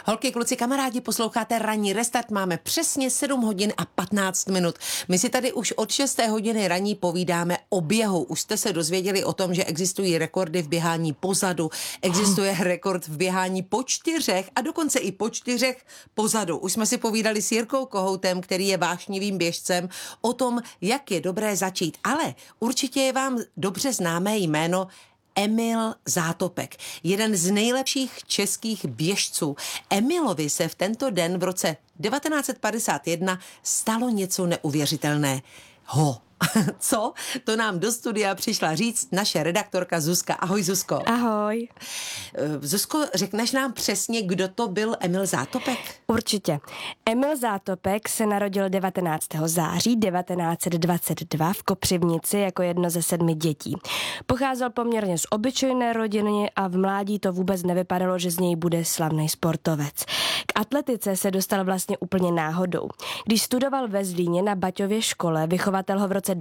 Holky, kluci, kamarádi, posloucháte Ranní restart, máme přesně 7 hodin a 15 minut. My si tady už od 6. hodiny raní povídáme o běhu. Už jste se dozvěděli o tom, že existují rekordy v běhání pozadu, existuje rekord v běhání po 4 a dokonce i po 4 pozadu. Už jsme si povídali s Jirkou Kohoutem, který je vášnivým běžcem, o tom, jak je dobré začít. Ale určitě je vám dobře známé jméno Emil Zátopek, jeden z nejlepších českých běžců. Emilovi se v tento den v roce 1951 stalo něco neuvěřitelného. Co? To nám do studia přišla říct naše redaktorka Zuzka. Ahoj, Zuzko. Ahoj. Zuzko, řekneš nám přesně, kdo to byl Emil Zátopek? Určitě. Emil Zátopek se narodil 19. září 1922 v Kopřivnici jako jedno ze 7 dětí. Pocházel poměrně z obyčejné rodiny a v mládí to vůbec nevypadalo, že z něj bude slavný sportovec. K atletice se dostal vlastně úplně náhodou. Když studoval ve Zlíně na Baťově škole, vychovatel ho v roce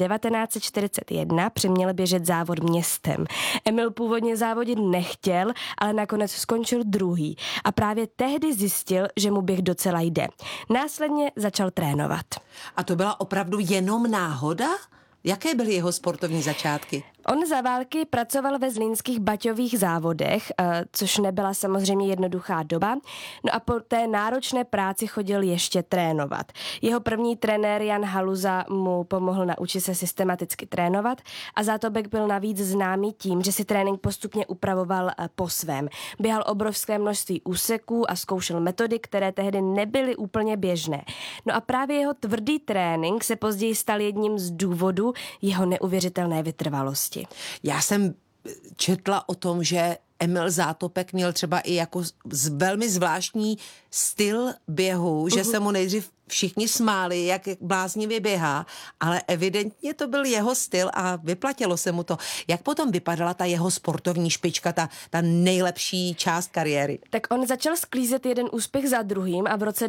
1941 přiměl běžet závod městem. Emil původně závodit nechtěl, ale nakonec skončil druhý a právě tehdy zjistil, že mu běh docela jde. Následně začal trénovat. A to byla opravdu jenom náhoda? Jaké byly jeho sportovní začátky? On za války pracoval ve zlínských baťových závodech, což nebyla samozřejmě jednoduchá doba. No a po té náročné práci chodil ještě trénovat. Jeho první trenér Jan Haluza mu pomohl naučit se systematicky trénovat a Zátopek byl navíc známý tím, že si trénink postupně upravoval po svém. Běhal obrovské množství úseků a zkoušel metody, které tehdy nebyly úplně běžné. No a právě jeho tvrdý trénink se později stal jedním z důvodů jeho neuvěřitelné vytrvalosti. Já jsem četla o tom, že Emil Zátopek měl třeba i jako velmi zvláštní styl běhu, že se mu nejdřív všichni smáli, jak bláznivě běhá, ale evidentně to byl jeho styl a vyplatilo se mu to. Jak potom vypadala ta jeho sportovní špička, ta nejlepší část kariéry? Tak on začal sklízet jeden úspěch za druhým a v roce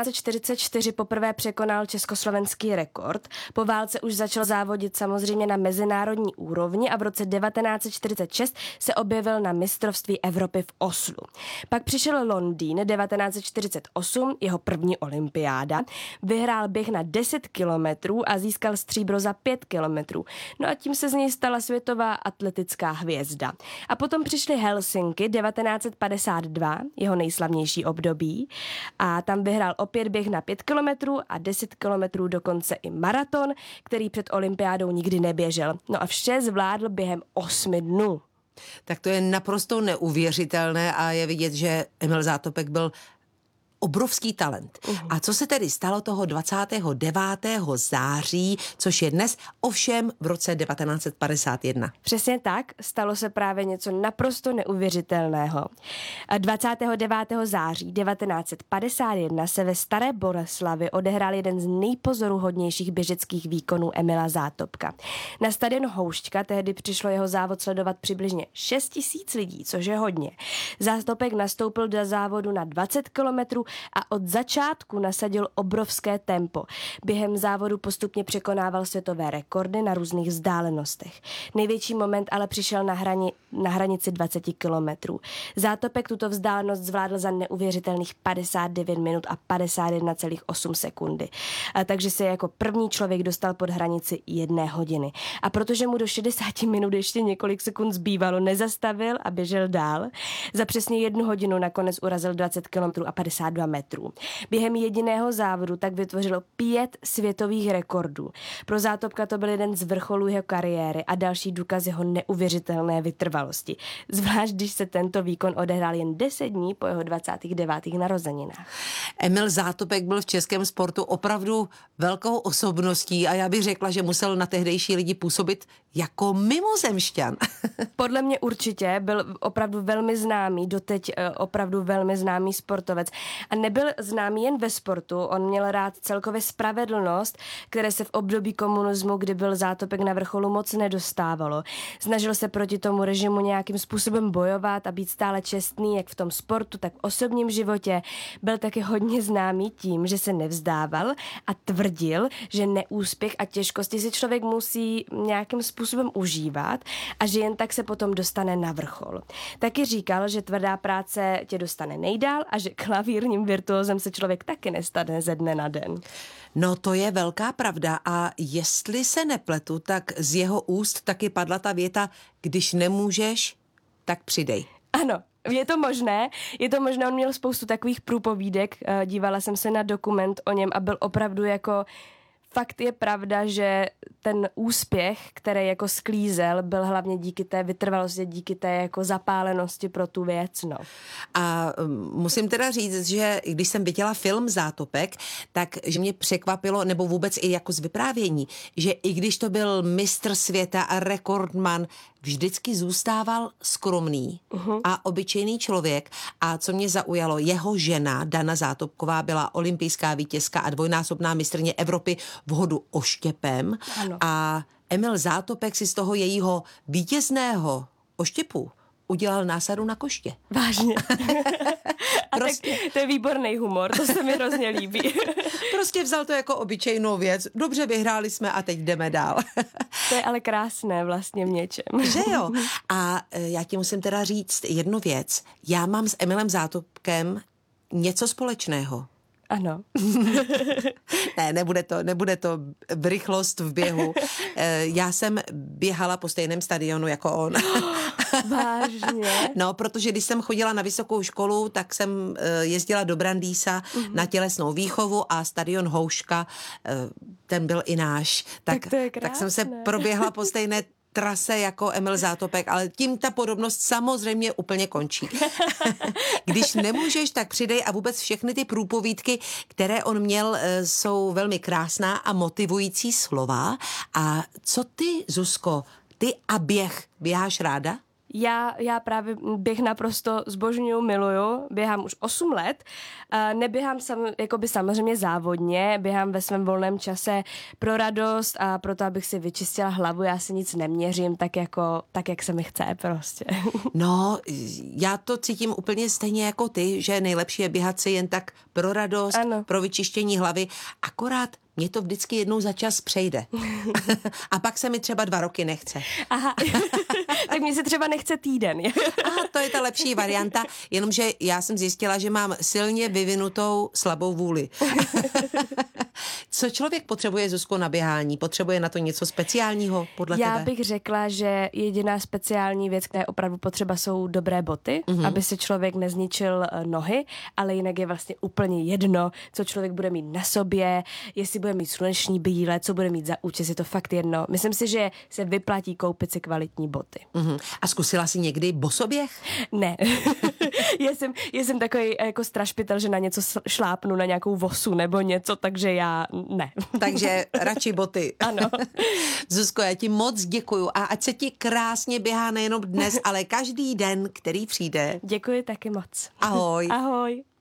1944 poprvé překonal československý rekord. Po válce už začal závodit samozřejmě na mezinárodní úrovni a v roce 1946 se objevil na mistrovství Evropy v Oslu. Pak přišel Londýn 1948, jeho první olympiáda. Vyhrál běh na 10 kilometrů a získal stříbro za 5 kilometrů. No a tím se z něj stala světová atletická hvězda. A potom přišly Helsinky 1952, jeho nejslavnější období. A tam vyhrál opět běh na 5 kilometrů a 10 kilometrů dokonce i maraton, který před olympiádou nikdy neběžel. No a vše zvládl během 8 dnů. Tak to je naprosto neuvěřitelné a je vidět, že Emil Zátopek byl obrovský talent. A co se tedy stalo toho 29. září, což je dnes, ovšem v roce 1951? Přesně tak, stalo se právě něco naprosto neuvěřitelného. 29. září 1951 se ve Staré Boleslavi odehrál jeden z nejpozoruhodnějších běžeckých výkonů Emila Zátopka. Na stadion Houšťka tehdy přišlo jeho závod sledovat přibližně 6 000 lidí, což je hodně. Zátopek nastoupil do závodu na 20 kilometrů a od začátku nasadil obrovské tempo. Během závodu postupně překonával světové rekordy na různých vzdálenostech. Největší moment ale přišel na hranici 20 kilometrů. Zátopek tuto vzdálenost zvládl za neuvěřitelných 59 minut a 51,8 sekundy. Takže se jako první člověk dostal pod hranici 1 hodiny. A protože mu do 60 minut ještě několik sekund zbývalo, nezastavil a běžel dál. Za přesně 1 hodinu nakonec urazil 20 kilometrů a 52 metrů. Během jediného závodu tak vytvořilo 5 světových rekordů. Pro Zátopka to byl jeden z vrcholů jeho kariéry a další důkaz jeho neuvěřitelné vytrvalosti. Zvlášť, když se tento výkon odehrál jen 10 dní po jeho 29. narozeninách. Emil Zátopek byl v českém sportu opravdu velkou osobností a já bych řekla, že musel na tehdejší lidi působit jako mimozemšťan. Podle mě určitě byl opravdu velmi známý, doteď opravdu velmi známý sportovec. A nebyl známý jen ve sportu, on měl rád celkově spravedlnost, které se v období komunismu, kdy byl Zátopek na vrcholu, moc nedostávalo. Snažil se proti tomu režimu nějakým způsobem bojovat a být stále čestný, jak v tom sportu, tak v osobním životě. Byl taky hodně známý tím, že se nevzdával a tvrdil, že neúspěch a těžkosti si člověk musí nějakým způsobem užívat a že jen tak se potom dostane na vrchol. Taky říkal, že tvrdá práce tě dostane nejdál a že klavírním virtuózem se člověk taky nestane ze dne na den. No to je velká pravda a jestli se nepletu, tak z jeho úst taky padla ta věta, když nemůžeš, tak přidej. Ano, je to možné, on měl spoustu takových průpovídek, dívala jsem se na dokument o něm a byl opravdu jako, fakt je pravda, že ten úspěch, který jako sklízel, byl hlavně díky té vytrvalosti, díky té jako zapálenosti pro tu věc, no. A musím teda říct, že když jsem viděla film Zátopek, tak že mě překvapilo, nebo vůbec i jako z vyprávění, že i když to byl mistr světa a rekordman, vždycky zůstával skromný a obyčejný člověk. A co mě zaujalo, jeho žena Dana Zátopková byla olympijská vítězka a dvojnásobná mistryně Evropy v hodu oštěpem. Ano. A Emil Zátopek si z toho jejího vítězného oštěpu udělal násadu na koště. Vážně. A Prostě. tak to je výborný humor, to se mi hrozně líbí. Prostě vzal to jako obyčejnou věc. Dobře, vyhráli jsme a teď jdeme dál. To je ale krásné vlastně v něčem. Že jo? A já ti musím teda říct jednu věc. Já mám s Emilem Zátopkem něco společného. Ano. Ne, nebude to v rychlost v běhu. Já jsem běhala po stejném stadionu jako on. Vážně? No, protože když jsem chodila na vysokou školu, tak jsem jezdila do Brandýsa na tělesnou výchovu a stadion Houška, ten byl i náš. Tak to je krásné. Tak jsem se proběhla po stejné trase jako Emil Zátopek, ale tím ta podobnost samozřejmě úplně končí. Když nemůžeš, tak přidej a vůbec všechny ty průpovídky, které on měl, jsou velmi krásná a motivující slova. A co ty, Zuzko, ty a běháš ráda? Já právě běh naprosto zbožňuju, miluju, běhám už 8 let, neběhám jakoby samozřejmě závodně, běhám ve svém volném čase pro radost a proto, abych si vyčistila hlavu, já si nic neměřím, tak jak se mi chce prostě. No, já to cítím úplně stejně jako ty, že nejlepší je běhat si jen tak pro radost, ano. Pro vyčištění hlavy, akorát mně to vždycky jednou za čas přejde. A pak se mi třeba 2 roky nechce. Aha, tak mně se třeba nechce týden. Aha, to je ta lepší varianta, jenomže já jsem zjistila, že mám silně vyvinutou slabou vůli. Co člověk potřebuje, Zuzko, na běhání? Potřebuje na to něco speciálního podle tebe? Já bych řekla, že jediná speciální věc, která je opravdu potřeba, jsou dobré boty, aby si člověk nezničil nohy, ale jinak je vlastně úplně jedno, co člověk bude mít na sobě, jestli bude mít sluneční brýle, co bude mít za účes, je to fakt jedno. Myslím si, že se vyplatí koupit si kvalitní boty. A zkusila jsi někdy bosoběh? Ne. já jsem takový jako strašpitel, že na něco šlápnu, na nějakou vosu nebo něco, takže já ne. Takže radši boty. Ano. Zuzko, já ti moc děkuju a ať se ti krásně běhá nejenom dnes, ale každý den, který přijde. Děkuji taky moc. Ahoj. Ahoj.